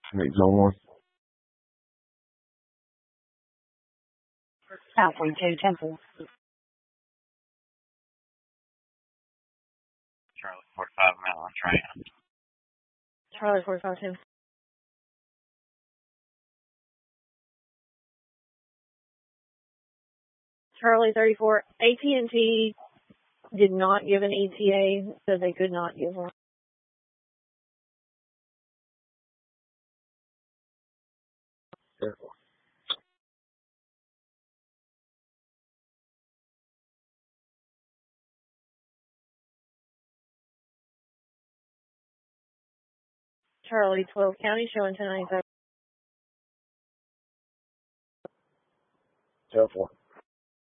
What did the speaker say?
Make zone 1. South 42, Temple. Charlie 45 mile on train. Charlie 45, 10. Charlie 34, AT&T did not give an ETA, so they could not give one. Careful. Charlie 12 County showing 1097. Careful.